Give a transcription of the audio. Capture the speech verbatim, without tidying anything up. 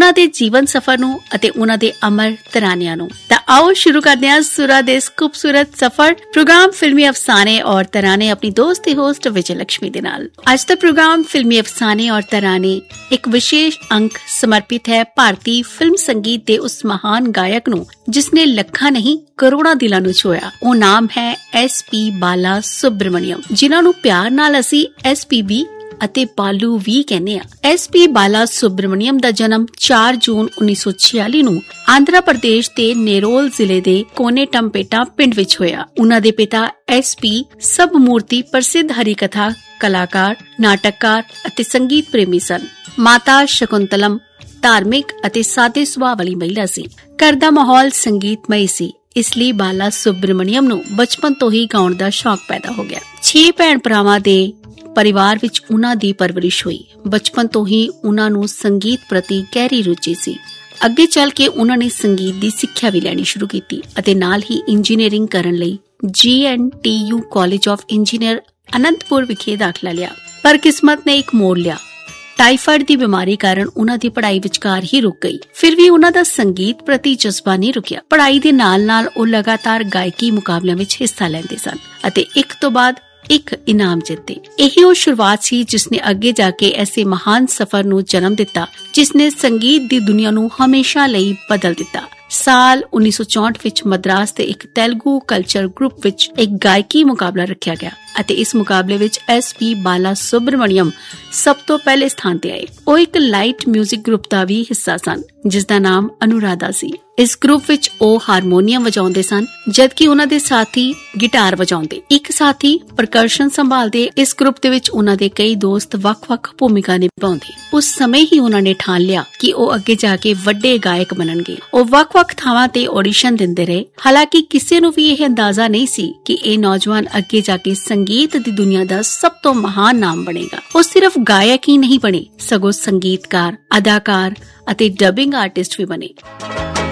ਉਹਨਾਂ ਦੇ ਜੀਵਨ ਸਫਰ ਨੂੰ ਅਤੇ ਉਹਨਾਂ ਦੇ ਅਮਰ ਤਰਾਨਿਆਂ ਨੂੰ। ਤਾਂ ਆਓ ਸ਼ੁਰੂ ਕਰਦੇ ਹਾਂ ਸੁਰਾਂ ਦੇ ਇਸ ਖੂਬਸੂਰਤ ਸਫਰ ਪ੍ਰੋਗਰਾਮ ਫਿਲਮੀ ਅਫਸਾਨੇ ਔਰ ਤਰਾਨੇ ਆਪਣੀ ਦੋਸਤ ਤੇ ਹੋਸਟ ਵਿਜੇ ਲక్ష్ਮੀ ਦੇ ਨਾਲ। ਅੱਜ ਦਾ ਪ੍ਰੋਗਰਾਮ ਫਿਲਮੀ ਅਫਸਾਨੇ ਔਰ ਤਰਾਨੇ ਇੱਕ ਵਿਸ਼ੇਸ਼ ਅੰਕ ਸਮਰਪਿਤ ਹੈ ਭਾਰਤੀ ਫਿਲਮ ਸੰਗੀਤ ਦੇ ਉਸ ਮਹਾਨ ਗਾਇਕ ਨੂੰ ਜਿਸਨੇ ਲੱਖਾਂ ਨਹੀਂ ਕਰੋੜਾਂ ਦਿਲਾਂ ਨੂੰ ਛੋਇਆ। ਉਹ ਨਾਮ ਹੈ ਐਸ ਪੀ ਬਾਲਾ ਸੁਬਰਮਣੀਅਮ, ਜਿਨ੍ਹਾਂ ਨੂੰ ਪਿਆਰ ਨਾਲ ਅਸੀਂ ਐਸ ਪੀ ਬੀ ਅਤੇ ਬਾਲੂ ਵੀ ਕਹਿੰਦੇ ਆ। ਐਸ ਪੀ ਬਾਲਾ ਸੁਬਰਮਣੀਅਮ ਦਾ ਜਨਮ ਚਾਰ ਜੂਨ ਉੱਨੀ ਸੌ ਛਿਆਲੀ ਨੂੰ ਆਂਧਰਾ ਪ੍ਰਦੇਸ਼ ਦੇ ਨੇਰੋਲ ਜ਼ਿਲ੍ਹੇ ਦੇ ਕੋਨੇਟੰਪੇਟਾ ਪਿੰਡ ਵਿੱਚ ਹੋਇਆ। ਉਹਨਾਂ ਦੇ ਪਿਤਾ ਐਸ ਪੀ ਸਬਮੂਰਤੀ ਪ੍ਰਸਿੱਧ ਹਰੀ ਕਥਾ ਕਲਾਕਾਰ, ਨਾਟਕਕਾਰ ਅਤੇ ਸੰਗੀਤ ਪ੍ਰੇਮੀ ਸਨ। ਮਾਤਾ ਸ਼ਕੁੰਤਲਮ ਧਾਰਮਿਕ ਅਤੇ ਸਾਦੇ ਸੁਭਾਅ ਵਾਲੀ ਮਹਿਲਾ ਸੀ। ਘਰ ਦਾ ਮਾਹੌਲ ਸੰਗੀਤਮਈ ਸੀ, ਇਸ ਲਈ ਬਾਲਾ ਸੁਬਰਮਣੀਅਮ ਨੂੰ ਬਚਪਨ ਤੋਂ ਹੀ ਗਾਉਣ ਦਾ ਸ਼ੌਕ ਪੈਦਾ ਹੋ ਗਿਆ। ਛੇ ਭੈਣ ਭਰਾਵਾਂ ਦੇ ਪਰਿਵਾਰ ਵਿੱਚ ਉਹਨਾਂ ਦੀ ਪਰਵਰਿਸ਼ ਹੋਈ। ਬਚਪਨ ਤੋਂ ਹੀ ਉਹਨਾਂ ਨੂੰ ਸੰਗੀਤ ਪ੍ਰਤੀ ਗਹਿਰੀ ਰੁਚੀ ਸੀ। ਅੱਗੇ ਚੱਲ ਕੇ ਉਹਨਾਂ ਨੇ ਸੰਗੀਤ ਦੀ ਸਿੱਖਿਆ ਵੀ ਲੈਣੀ ਸ਼ੁਰੂ ਕੀਤੀ ਅਤੇ ਨਾਲ ਹੀ ਇੰਜੀਨੀਅਰਿੰਗ ਕਰਨ ਲਈ ਜੀ N T U college of engineer Anandpur ਵਿਖੇ ਦਾਖਲਾ ਲਿਆ। ਪਰ ਕਿਸਮਤ ਨੇ ਇੱਕ ਮੋੜ ਲਿਆ। ਟਾਈਫਾਇਡ ਦੀ ਬਿਮਾਰੀ ਕਾਰਨ ਉਹਨਾਂ ਦੀ ਪੜ੍ਹਾਈ ਵਿਚਕਾਰ ਹੀ ਰੁਕ ਗਈ। ਫਿਰ ਵੀ ਉਹਨਾਂ ਦਾ ਸੰਗੀਤ ਪ੍ਰਤੀ ਜਜ਼ਬਾ ਨਹੀਂ ਰੁਕਿਆ। ਪੜ੍ਹਾਈ ਦੇ ਨਾਲ ਨਾਲ ਉਹ ਲਗਾਤਾਰ ਗਾਇਕੀ ਮੁਕਾਬਲਿਆਂ ਵਿੱਚ ਹਿੱਸਾ ਲੈਂਦੇ ਸਨ ਅਤੇ ਇੱਕ ਤੋਂ ਬਾਅਦ ਇੱਕ ਇਨਾਮ ਜਿੱਤੇ। ਇਹੀ ਉਹ ਸ਼ੁਰੂਆਤ ਸੀ ਜਿਸਨੇ ਅੱਗੇ ਜਾ ਕੇ ਐਸੇ ਮਹਾਨ ਸਫ਼ਰ ਨੂੰ ਜਨਮ ਦਿੱਤਾ ਜਿਸਨੇ ਸੰਗੀਤ ਦੀ ਦੁਨੀਆ ਨੂੰ ਹਮੇਸ਼ਾ ਲਈ ਬਦਲ ਦਿੱਤਾ। ਸਾਲ ਉੱਨੀ ਸੌ ਚੌਂਹਠ ਵਿੱਚ ਮਦਰਾਸ ਦੇ ਇੱਕ ਤੇਲਗੂ ਕਲਚਰ ਗਰੁੱਪ ਵਿੱਚ ਇੱਕ ਗਾਇਕੀ ਮੁਕਾਬਲਾ ਰੱਖਿਆ ਗਿਆ ਅਤੇ ਇਸ ਮੁਕਾਬਲੇ ਵਿੱਚ ਐਸ ਪੀ ਬਾਲਾ ਸੁਬਰਮਣੀਅਮ ਸਭ ਤੋਂ ਪਹਿਲੇ ਸਥਾਨ ਤੇ ਆਏ। ਉਹ ਇੱਕ ਲਾਈਟ ਮਿਊਜ਼ਿਕ ਗਰੁੱਪ ਦਾ ਵੀ ਹਿੱਸਾ ਸਨ ਜਿਸ ਦਾ ਨਾਮ ਅਨੁਰਾਧਾ ਸੀ। ਇਸ ਗਰੁੱਪ ਵਿੱਚ ਉਹ ਹਾਰਮੋਨੀਅਮ ਵਜਾਉਂਦੇ ਸਨ ਜਦਕਿ ਉਹਨਾਂ ਦੇ ਸਾਥੀ ਗਿਟਾਰ ਵਜਾਉਂਦੇ। ਇੱਕ ਸਾਥੀ ਪਰਕਸ਼ਨ ਸੰਭਾਲਦੇ। ਇਸ ਗਰੁੱਪ ਦੇ ਵਿੱਚ ਉਹਨਾਂ ਦੇ ਕਈ ਦੋਸਤ ਵੱਖ-ਵੱਖ ਭੂਮਿਕਾ ਨਿਭਾਉਂਦੇ। ਉਸ ਸਮੇਂ ਹੀ ਉਹਨਾਂ ਨੇ ਠਾਣ ਲਿਆ ਕਿ ਉਹ ਅੱਗੇ ਜਾ ਕੇ ਵੱਡੇ ਗਾਇਕ ਬਣਨਗੇ। ਉਹ ਵੱਖ-ਵੱਖ ਥਾਵਾਂ ਤੇ ਆਡੀਸ਼ਨ ਦਿੰਦੇ ਰਹੇ। ਹਾਲਾਂਕਿ ਕਿਸੇ ਨੂੰ ਵੀ ਇਹ ਅੰਦਾਜ਼ਾ ਨਹੀਂ ਸੀ ਕਿ ਇਹ ਨੌਜਵਾਨ ਅੱਗੇ ਜਾ ਕੇ ਸੰਗੀਤ ਦੀ ਦੁਨੀਆ ਦਾ ਸਭ ਤੋਂ ਮਹਾਨ ਨਾਮ ਬਣੇਗਾ। ਉਹ ਸਿਰਫ ਗਾਇਕ ਹੀ ਨਹੀਂ ਬਣੇ, ਸਗੋਂ ਸੰਗੀਤਕਾਰ, ਅਦਾਕਾਰ ਅਤੇ ਡਬਿੰਗ ਆਰਟਿਸਟ ਵੀ ਬਣੇ।